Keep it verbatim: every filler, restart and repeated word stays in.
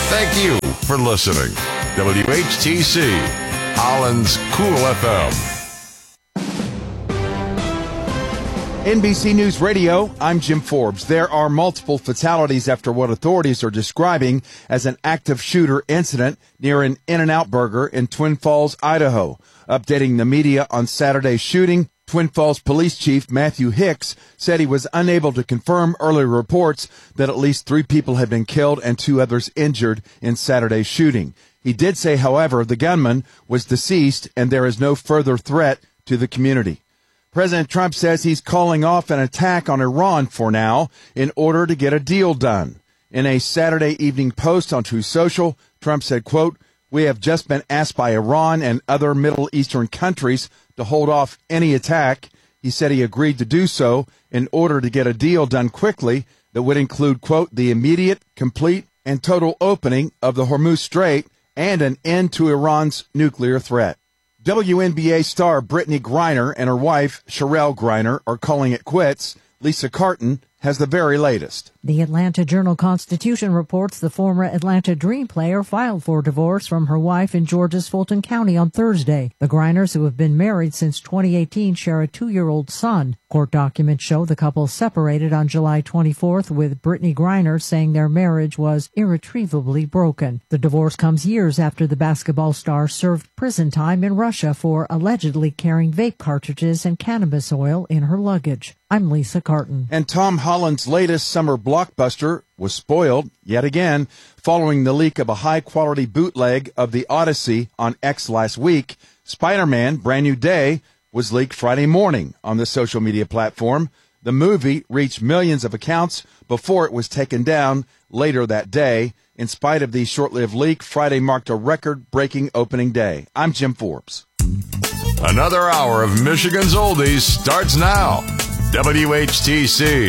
Thank you for listening. W H T C, Holland's Cool F M. N B C News Radio, I'm Jim Forbes. There are multiple fatalities after what authorities are describing as an active shooter incident near an In-N-Out Burger in Twin Falls, Idaho. Updating the media on Saturday's shooting, Twin Falls Police Chief Matthew Hicks said he was unable to confirm earlier reports that at least three people had been killed and two others injured in Saturday's shooting. He did say, however, the gunman was deceased and there is no further threat to the community. President Trump says he's calling off an attack on Iran for now in order to get a deal done. In a Saturday evening post on Truth Social, Trump said, quote, "We have just been asked by Iran and other Middle Eastern countries to hold off any attack." He said he agreed to do so in order to get a deal done quickly that would include, quote, "the immediate, complete, and total opening of the Hormuz Strait and an end to Iran's nuclear threat." W N B A star Brittany Griner and her wife, Sherelle Griner, are calling it quits. Lisa Carton has the very latest. The Atlanta Journal-Constitution reports the former Atlanta Dream player filed for divorce from her wife in Georgia's Fulton County on Thursday. The Griners, who have been married since twenty eighteen, share a two-year-old son. Court documents show the couple separated on July twenty-fourth, with Brittany Griner saying their marriage was irretrievably broken. The divorce comes years after the basketball star served prison time in Russia for allegedly carrying vape cartridges and cannabis oil in her luggage. I'm Lisa Carton. And Tom Holland's latest summer blockbuster was spoiled yet again following the leak of a high-quality bootleg of The Odyssey on X last week. Spider-Man: Brand New Day was leaked Friday morning on the social media platform. The movie reached millions of accounts before it was taken down later that day. In spite of the short-lived leak, Friday marked a record-breaking opening day. I'm Jim Forbes. Another hour of Michigan's Oldies starts now. W H T C.